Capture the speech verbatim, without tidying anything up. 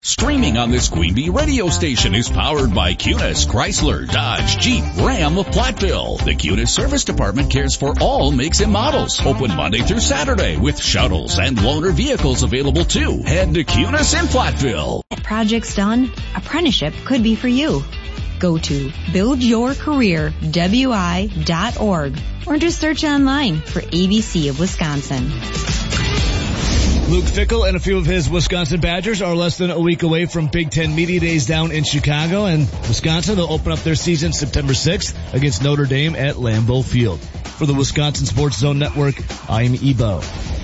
Streaming on this Queen Bee radio station is powered by Cunis, Chrysler, Dodge, Jeep, Ram of Platteville. The Cunis Service Department cares for all makes and models. Open Monday through Saturday with shuttles and loaner vehicles available too. Head to Cunis in Platteville. Projects done? Apprenticeship could be for you. Go to build your career w i dot org or just search online for A B C of Wisconsin. Luke Fickell and a few of his Wisconsin Badgers are less than a week away from Big Ten Media Days down in Chicago, and Wisconsin, they'll open up their season September sixth against Notre Dame at Lambeau Field. For the Wisconsin Sports Zone Network, I'm Ebo.